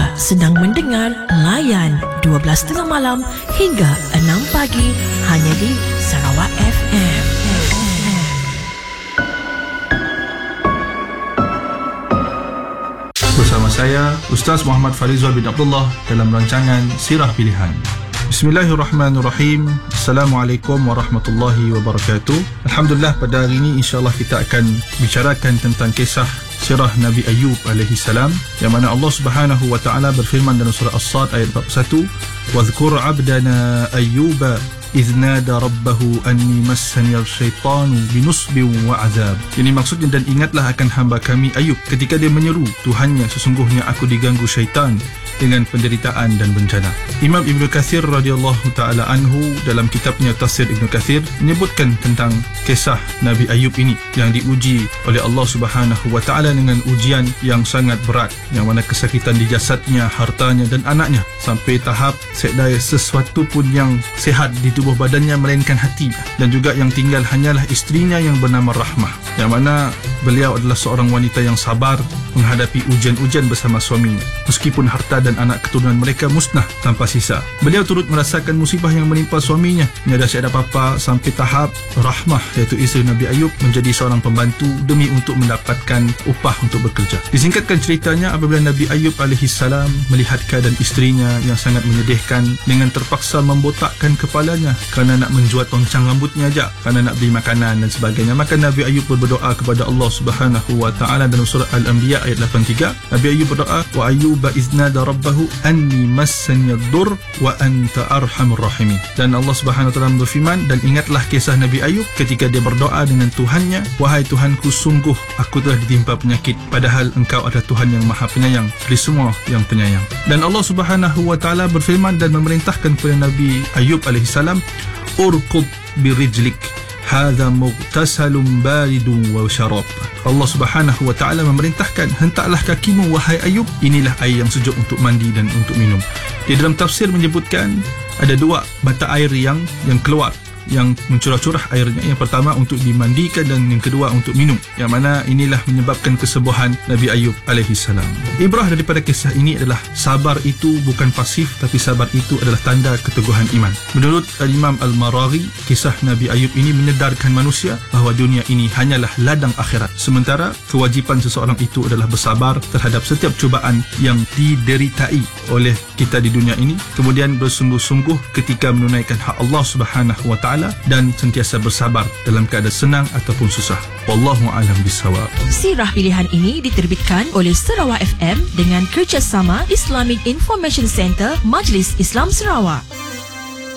Anda sedang mendengar Layan 12.30 malam hingga 6 pagi hanya di Sarawak FM. Bersama saya Ustaz Muhammad Farizal bin Abdullah dalam rancangan Sirah Pilihan. Bismillahirrahmanirrahim. Assalamualaikum warahmatullahi wabarakatuh. Alhamdulillah, pada hari ini insyaAllah kita akan bicarakan tentang kisah sirah Nabi Ayub alaihi salam, yang mana Allah Subhanahu wa taala berfirman dalam surah As-Sad ayat 41, "Wadhkur 'abdana Ayyuba idh nada rabbahu anni massani asyaitanu binusbin wa azab." Ini maksudnya, dan ingatlah akan hamba kami Ayub ketika dia menyeru Tuhannya, sesungguhnya aku diganggu syaitan dengan penderitaan dan bencana. Imam Ibn Kathir radhiyallahu ta'ala anhu dalam kitabnya Tafsir Ibn Kathir menyebutkan tentang kisah Nabi Ayub ini yang diuji oleh Allah Subhanahu wa ta'ala dengan ujian yang sangat berat, yang mana kesakitan di jasadnya, hartanya dan anaknya, sampai tahap sekdaya sesuatu pun yang sihat di tubuh badannya melainkan hati, dan juga yang tinggal hanyalah isterinya yang bernama Rahmah, yang mana beliau adalah seorang wanita yang sabar menghadapi ujian-ujian bersama suaminya, meskipun harta dan anak keturunan mereka musnah tanpa sisa. Beliau turut merasakan musibah yang menimpa suaminya, tiada ada apa-apa, sampai tahap Rahmah, iaitu isteri Nabi Ayub, menjadi seorang pembantu demi untuk mendapatkan upah untuk bekerja. Disingkatkan ceritanya, apabila Nabi Ayub alaihi salam melihat keadaan isterinya yang sangat menyedihkan, dengan terpaksa membotakkan kepalanya kerana nak menjual toncang rambutnya aja, kerana nak beli makanan dan sebagainya, maka Nabi Ayub berdoa kepada Allah Subhanahu wa taala dalam surah Al-Anbiya ayat 83. Nabi Ayub berdoa, "Wa ayyuba iznada rabbahu anni massani ad-dur wa anta arhamur rahimin." Dan Allah Subhanahu wa taala berfirman, dan ingatlah kisah Nabi Ayub ketika dia berdoa dengan Tuhannya, "Wahai Tuhanku, sungguh aku telah ditimpa penyakit, padahal Engkau adalah Tuhan yang Maha Penyayang dari semua yang penyayang." Dan Allah Subhanahu wa taala berfirman dan memerintahkan kepada Nabi Ayub alaihi salam, "Urqud birijlik hadza mughtasalun baridun wa syarab." Allah Subhanahu wa taala memerintahkan, hentaklah kakimu wahai Ayub, inilah air yang sejuk untuk mandi dan untuk minum. Di dalam tafsir menyebutkan ada dua mata air yang keluar, yang mencurah-curah airnya. Yang pertama untuk dimandikan dan yang kedua untuk minum, yang mana inilah menyebabkan kesembuhan Nabi Ayub alaihi salam. Ibrah daripada kisah ini adalah sabar itu bukan pasif, tapi sabar itu adalah tanda keteguhan iman. Menurut Imam Al-Maraghi, kisah Nabi Ayub ini menyedarkan manusia bahawa dunia ini hanyalah ladang akhirat, sementara kewajipan seseorang itu adalah bersabar terhadap setiap cubaan yang dideritai oleh kita di dunia ini, kemudian bersungguh-sungguh ketika menunaikan hak Allah Subhanahu wa taala, dan sentiasa bersabar dalam keadaan senang ataupun susah. Wallahu a'lam bissawab. Sirah pilihan ini diterbitkan oleh Sarawak FM dengan kerjasama Islamic Information Center Majlis Islam Sarawak.